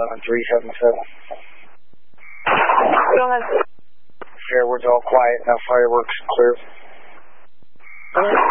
11377. Go ahead. Fairwood's all quiet. Now fireworks clear.